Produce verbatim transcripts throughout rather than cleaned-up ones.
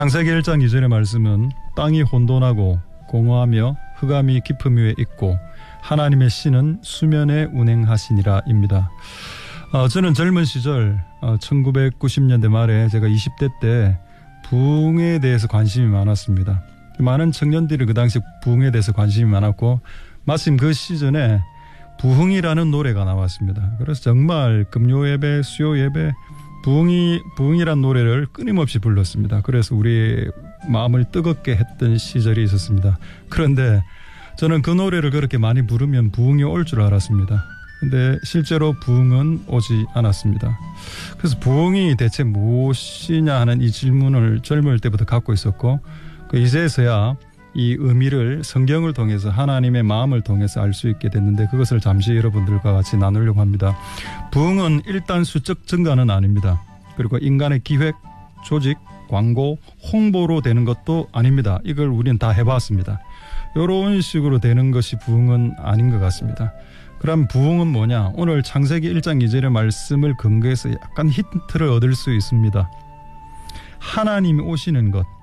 창세기 일 장 이 절의 말씀은 땅이 혼돈하고 공허하며 흑암이 깊음 위에 있고 하나님의 신은 수면에 운행하시니라 입니다. 어, 저는 젊은 시절 어, 천구백구십 년대 말에 제가 이십 대 때 부흥에 대해서 관심이 많았습니다. 많은 청년들이 그 당시 부흥에 대해서 관심이 많았고 마침 그 시즌에 부흥이라는 노래가 나왔습니다. 그래서 정말 금요 예배, 수요 예배, 부흥이, 부흥이란 노래를 끊임없이 불렀습니다. 그래서 우리 마음을 뜨겁게 했던 시절이 있었습니다. 그런데 저는 그 노래를 그렇게 많이 부르면 부흥이 올 줄 알았습니다. 근데 실제로 부흥은 오지 않았습니다. 그래서 부흥이 대체 무엇이냐 하는 이 질문을 젊을 때부터 갖고 있었고, 그 이제서야 이 의미를 성경을 통해서 하나님의 마음을 통해서 알 수 있게 됐는데, 그것을 잠시 여러분들과 같이 나누려고 합니다. 부흥은 일단 수적 증가는 아닙니다. 그리고 인간의 기획, 조직, 광고, 홍보로 되는 것도 아닙니다. 이걸 우리는 다 해봤습니다. 이런 식으로 되는 것이 부흥은 아닌 것 같습니다. 그럼 부흥은 뭐냐? 오늘 창세기 일 장 이 절의 말씀을 근거해서 약간 힌트를 얻을 수 있습니다. 하나님이 오시는 것,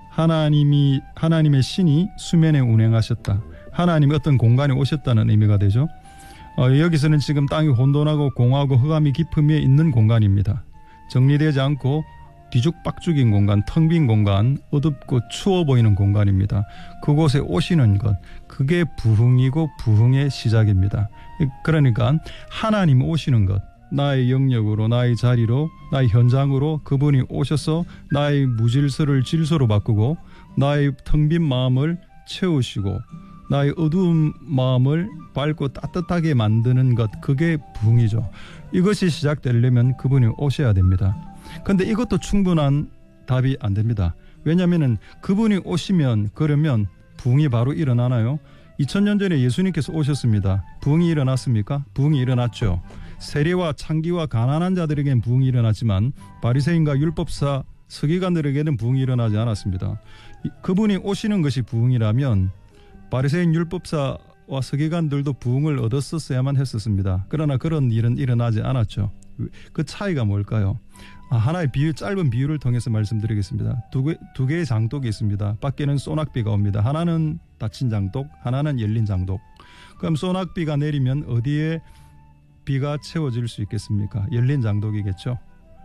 하나님이 하나님의 신이 수면에 운행하셨다. 하나님이 어떤 공간에 오셨다는 의미가 되죠. 어, 여기서는 지금 땅이 혼돈하고 공허하고 흑암이 깊음 위에 있는 공간입니다. 정리되지 않고 뒤죽박죽인 공간, 텅 빈 공간, 어둡고 추워 보이는 공간입니다. 그곳에 오시는 것, 그게 부흥이고 부흥의 시작입니다. 그러니까 하나님 오시는 것, 나의 영역으로, 나의 자리로, 나의 현장으로 그분이 오셔서 나의 무질서를 질서로 바꾸고 나의 텅 빈 마음을 채우시고 나의 어두운 마음을 밝고 따뜻하게 만드는 것, 그게 부흥이죠. 이것이 시작되려면 그분이 오셔야 됩니다. 그런데 이것도 충분한 답이 안 됩니다. 왜냐하면 그분이 오시면, 그러면 부흥이 바로 일어나나요? 이천 년 전에 예수님께서 오셨습니다. 부흥이 일어났습니까? 부흥이 일어났죠. 세리와 창기와 가난한 자들에게는 부흥이 일어났지만 바리새인과 율법사, 서기관들에게는 부흥이 일어나지 않았습니다. 그분이 오시는 것이 부흥이라면 바리새인, 율법사와 서기관들도 부흥을 얻었었어야만 했었습니다. 그러나 그런 일은 일어나지 않았죠. 그 차이가 뭘까요? 아, 하나의 비유, 짧은 비유를 통해서 말씀드리겠습니다. 두, 개, 두 개의 장독이 있습니다. 밖에는 소낙비가 옵니다. 하나는 닫힌 장독, 하나는 열린 장독. 그럼 소낙비가 내리면 어디에 비가 채워질 수 있겠습니까? 열린 장독이겠죠.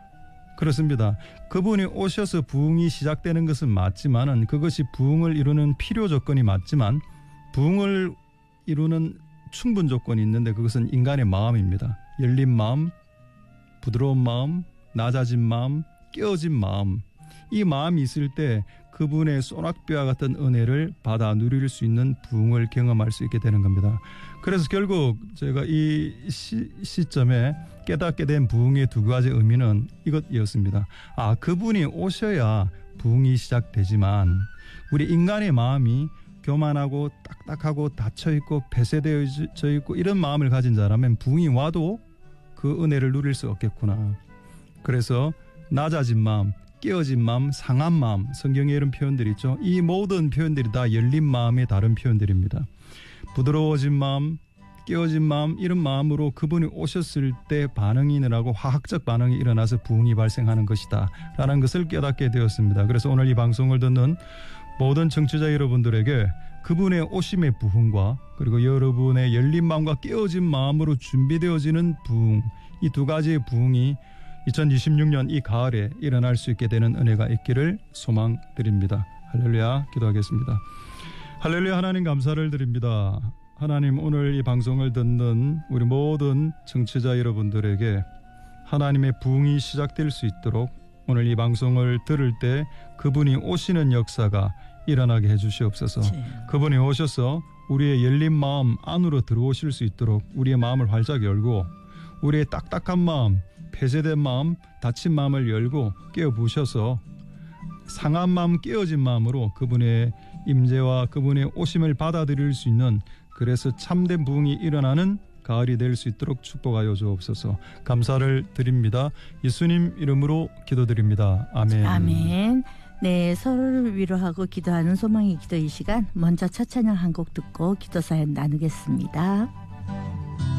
그렇습니다. 그분이 오셔서 부흥이 시작되는 것은 맞지만은, 그것이 부흥을 이루는 필요 조건이 맞지만, 부흥을 이루는 충분 조건이 있는데 그것은 인간의 마음입니다. 열린 마음, 부드러운 마음, 낮아진 마음, 깨어진 마음, 이 마음이 있을 때 그분의 소낙비와 같은 은혜를 받아 누릴 수 있는 부흥을 경험할 수 있게 되는 겁니다. 그래서 결국 제가 이 시, 시점에 깨닫게 된 부흥의 두 가지 의미는 이것이었습니다. 아, 그분이 오셔야 부흥이 시작되지만 우리 인간의 마음이 교만하고 딱딱하고 닫혀있고 폐쇄되어 있고 이런 마음을 가진 자라면 부흥이 와도 그 은혜를 누릴 수 없겠구나. 그래서 낮아진 마음, 깨어진 마음, 상한 마음, 성경에 이런 표현들이 있죠. 이 모든 표현들이 다 열린 마음의 다른 표현들입니다. 부드러워진 마음, 깨어진 마음, 이런 마음으로 그분이 오셨을 때 반응이 일어나고 화학적 반응이 일어나서 부흥이 발생하는 것이다 라는 것을 깨닫게 되었습니다. 그래서 오늘 이 방송을 듣는 모든 청취자 여러분들에게 그분의 오심의 부흥과 그리고 여러분의 열린 마음과 깨어진 마음으로 준비되어지는 부흥, 이 두 가지의 부흥이 이천이십육 년 이 가을에 일어날 수 있게 되는 은혜가 있기를 소망드립니다. 할렐루야. 기도하겠습니다. 할렐루야. 하나님 감사를 드립니다. 하나님, 오늘 이 방송을 듣는 우리 모든 청취자 여러분들에게 하나님의 부흥이 시작될 수 있도록 오늘 이 방송을 들을 때 그분이 오시는 역사가 일어나게 해주시옵소서. 네. 그분이 오셔서 우리의 열린 마음 안으로 들어오실 수 있도록 우리의 마음을 활짝 열고 우리의 딱딱한 마음, 폐쇄된 마음, 닫힌 마음을 열고 깨어부셔서 상한 마음, 깨어진 마음으로 그분의 임재와 그분의 오심을 받아들일 수 있는, 그래서 참된 부흥이 일어나는 가을이 될 수 있도록 축복하여 주옵소서. 감사를 드립니다. 예수님 이름으로 기도드립니다. 아멘. 아멘. 네, 서로를 위로하고 기도하는 소망의 기도 이 시간, 먼저 첫 찬양 한 곡 듣고 기도 사연 나누겠습니다.